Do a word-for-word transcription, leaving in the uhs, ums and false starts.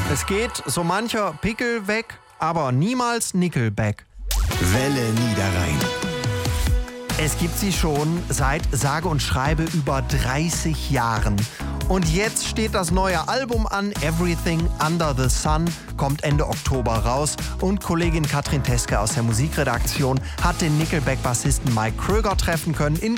Es geht so mancher Pickel weg, aber niemals Nickelback. Welle Niederrhein. Es gibt sie schon seit sage und schreibe über dreißig Jahren. Und jetzt steht das neue Album an, Everything Under the Sun, kommt Ende Oktober raus. Und Kollegin Katrin Teske aus der Musikredaktion hat den Nickelback-Bassisten Mike Kröger treffen können in